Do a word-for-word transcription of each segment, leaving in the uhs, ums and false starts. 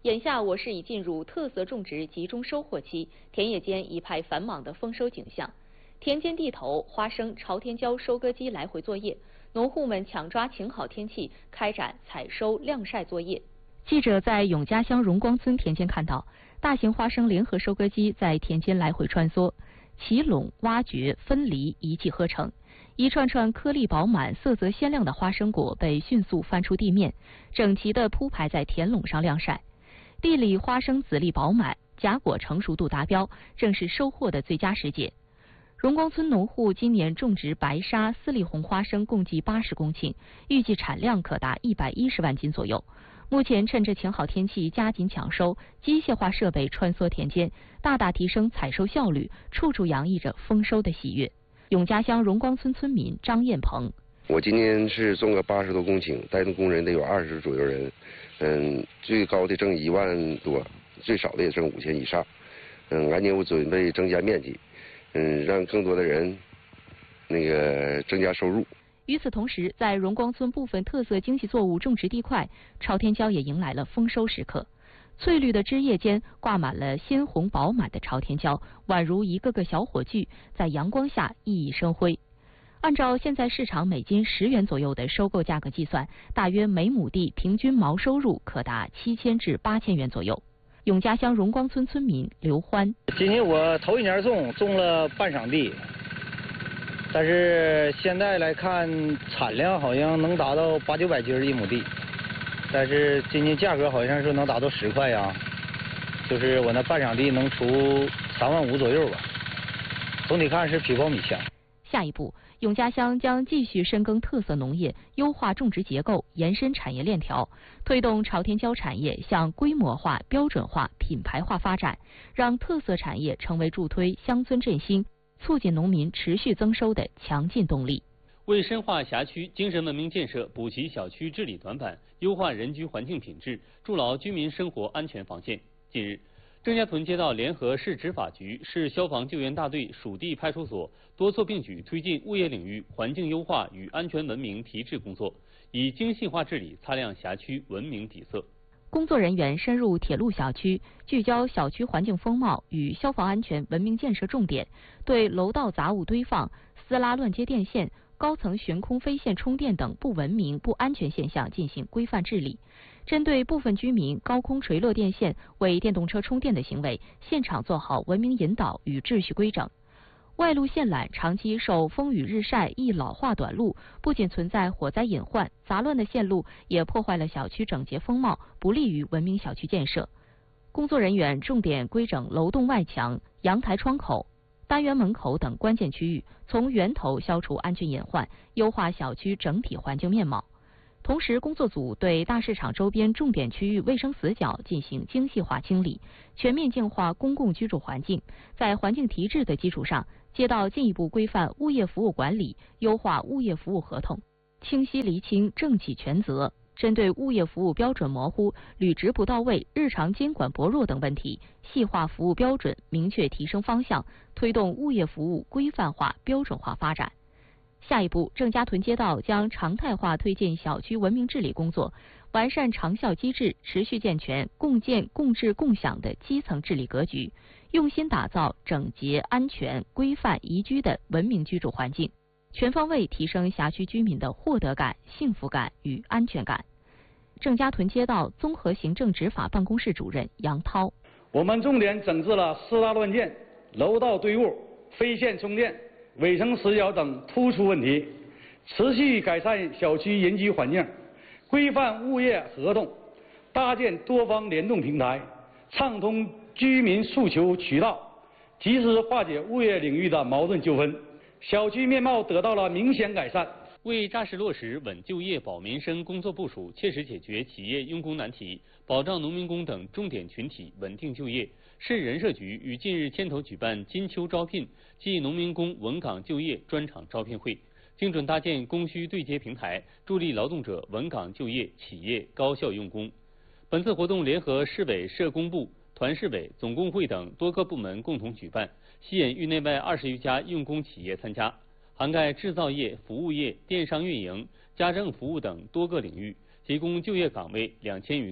眼下我市已进入特色种植集中收获期，田野间一派繁忙的丰收景象。田间地头，花生、朝天椒收割机来回作业，农户们抢抓晴好天气，开展采收晾晒作业。记者在永嘉乡荣光村田间看到，大型花生联合收割机在田间来回穿梭，起垄、挖掘、分离一气呵成。一串串颗粒饱满、色泽鲜亮的花生果被迅速翻出地面，整齐地铺排在田垄上晾晒。地里花生籽粒饱满，荚果成熟度达标，正是收获的最佳时节。荣光村农户今年种植白沙、丝丽红花生共计八十公顷，预计产量可达一百一十万斤左右。目前趁着晴好天气，加紧抢收，机械化设备穿梭田间，大大提升采收效率，处处洋溢着丰收的喜悦。永嘉乡荣光村村民张艳鹏： 我今年是种个八十多公顷，带动工人得有二十左右人，嗯，最高的挣一万多，最少的也挣五千以上。嗯，俺年我准备增加面积，嗯，让更多的人那个增加收入。 与此同时，在荣光村部分特色经济作物种植地块，朝天椒也迎来了丰收时刻。翠绿的枝叶间挂满了鲜红饱满的朝天椒，宛如一个个小火炬，在阳光下熠熠生辉。按照现在市场每斤十元左右的收购价格计算，大约每亩地平均毛收入可达七千至八千元左右。永嘉乡荣光村村民刘欢： 今年我头一年种种了半晌地，但是现在来看产量好像能达到八九百斤一亩地，但是今年价格好像是能达到十块呀，就是我那半晌地能出三万五左右吧。总体看是比苞米强。 下一步，永嘉乡将继续深耕特色农业，优化种植结构，延伸产业链条，推动朝天椒产业向规模化、标准化、品牌化发展，让特色产业成为助推乡村振兴、促进农民持续增收的强劲动力。 为深化辖区精神文明建设，补齐小区治理短板，优化人居环境品质，筑牢居民生活安全防线。近日，郑家屯街道联合市执法局、市消防救援大队属地派出所多措并举推进物业领域环境优化与安全文明提质工作，以精细化治理擦亮辖区文明底色。 工作人员深入铁路小区，聚焦小区环境风貌与消防安全文明建设重点，对楼道杂物堆放、私拉乱接电线、高层悬空飞线充电等不文明、不安全现象进行规范治理。针对部分居民高空垂落电线、为电动车充电的行为，现场做好文明引导与秩序规整。外露线缆长期受风雨日晒易老化短路，不仅存在火灾隐患，杂乱的线路也破坏了小区整洁风貌，不利于文明小区建设。工作人员重点规整楼栋外墙、阳台窗口、单元门口等关键区域，从源头消除安全隐患，优化小区整体环境面貌。同时，工作组对大市场周边重点区域卫生死角进行精细化清理，全面净化公共居住环境。在环境提质的基础上，街道进一步规范物业服务管理，优化物业服务合同，清晰厘清政企权责。针对物业服务标准模糊、履职不到位、日常监管薄弱等问题，细化服务标准，明确提升方向，推动物业服务规范化、标准化发展。下一步，郑家屯街道将常态化推进小区文明治理工作，完善长效机制，持续健全共建共治共享的基层治理格局，用心打造整洁、安全、规范、宜居的文明居住环境，全方位提升辖区居民的获得感、幸福感与安全感。郑家屯街道综合行政执法办公室主任杨涛： 我们重点整治了私拉乱建、楼道堆物、飞线充电、卫生死角等突出问题，持续改善小区人居环境，规范物业合同，搭建多方联动平台，畅通居民诉求渠道，及时化解物业领域的矛盾纠纷，小区面貌得到了明显改善。 为扎实落实稳就业、保民生工作部署，切实解决企业用工难题，保障农民工等重点群体稳定就业，市人社局于近日牵头举办金秋招聘暨农民工稳岗就业专场招聘会，精准搭建供需对接平台，助力劳动者稳岗就业，企业高效用工。本次活动联合市委社工部、团市委、总工会等多个部门共同举办，吸引域内外二十余家用工企业参加，涵盖制造业、服务业、电商运营、家政服务等多个领域，提供就业岗位两千余个，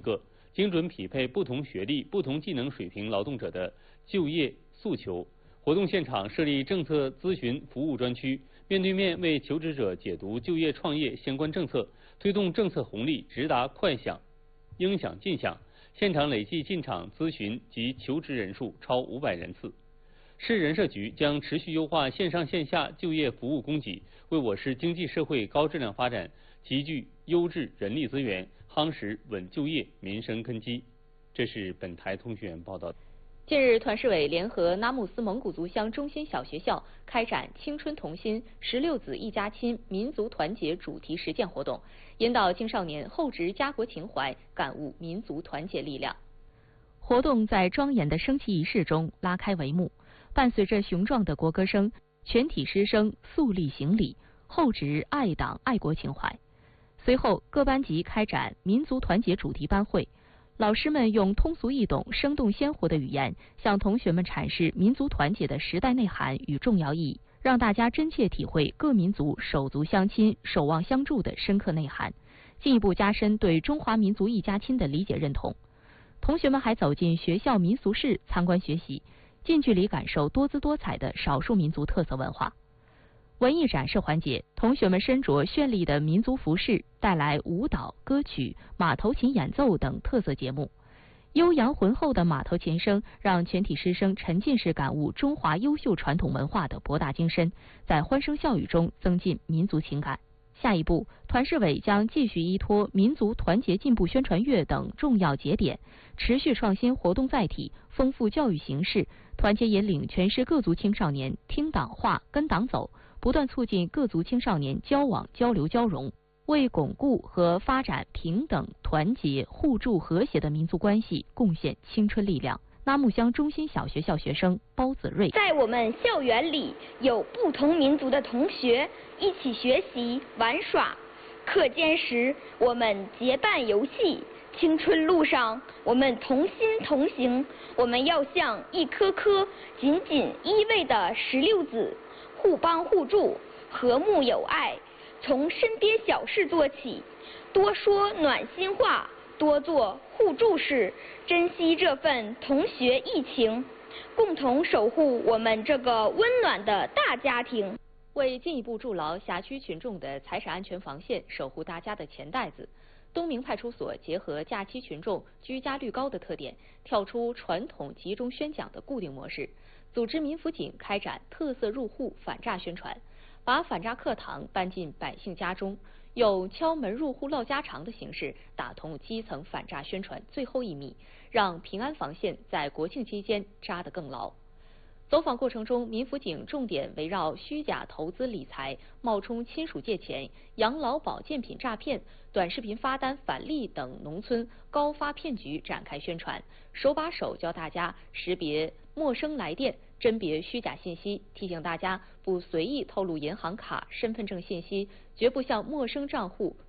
精准匹配不同学历、不同技能水平劳动者的就业诉求。活动现场设立政策咨询服务专区，面对面为求职者解读就业创业相关政策，推动政策红利直达快享、应享尽享。现场累计进场咨询及求职人数超五百人次。市人社局将持续优化线上线下就业服务供给，为我市经济社会高质量发展集聚优质人力资源，夯实稳就业民生根基。这是本台通讯员报道。 近日，团市委联合拉木斯蒙古族乡中心小学校开展青春同心、十六子一家亲民族团结主题实践活动，引导青少年厚植家国情怀，感悟民族团结力量。活动在庄严的升旗仪式中拉开帷幕，伴随着雄壮的国歌声，全体师生肃立行礼，厚植爱党爱国情怀。随后，各班级开展民族团结主题班会。老师们用通俗易懂、生动鲜活的语言，向同学们阐释民族团结的时代内涵与重要意义，让大家真切体会各民族手足相亲、守望相助的深刻内涵，进一步加深对中华民族一家亲的理解认同。同学们还走进学校民俗室参观学习，近距离感受多姿多彩的少数民族特色文化。文艺展示环节，同学们身着绚丽的民族服饰，带来舞蹈、歌曲、马头琴演奏等特色节目。悠扬浑厚的马头琴声，让全体师生沉浸式感悟中华优秀传统文化的博大精深，在欢声笑语中增进民族情感。下一步，团市委将继续依托民族团结进步宣传月等重要节点，持续创新活动载体，丰富教育形式，团结引领全市各族青少年听党话、跟党走，不断促进各族青少年交往、交流、交融，为巩固和发展平等、团结、互助、和谐的民族关系贡献青春力量。拉木乡中心小学校学生包子睿， 在我们校园里有不同民族的同学一起学习玩耍，课间时我们结伴游戏，青春路上我们同心同行。我们要像一颗颗紧紧依偎的石榴籽，互帮互助，和睦友爱，从身边小事做起，多说暖心话，多做互助事，珍惜这份同学义情，共同守护我们这个温暖的大家庭。 为进一步筑牢辖区群众的财产安全防线，守护大家的钱袋子，东明派出所结合假期群众居家率高的特点，跳出传统集中宣讲的固定模式，组织民辅警开展特色入户反诈宣传，把反诈课堂搬进百姓家中，用敲门入户唠家常的形式打通基层反诈宣传最后一米，让平安防线在国庆期间扎得更牢。走访过程中，民辅警重点围绕虚假投资理财、冒充亲属借钱、养老保健品诈骗、短视频发单返利等农村高发骗局展开宣传，手把手教大家识别陌生来电，甄别虚假信息，提醒大家不随意透露银行卡、身份证信息，绝不向陌生账户